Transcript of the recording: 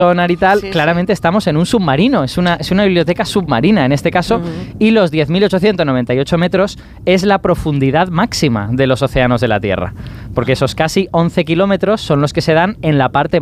sonar y tal, claramente estamos en un submarino, es una biblioteca submarina en este caso, y los 10.898 metros es la profundidad máxima de los océanos de la Tierra, porque esos casi 11 kilómetros son los que se dan en la parte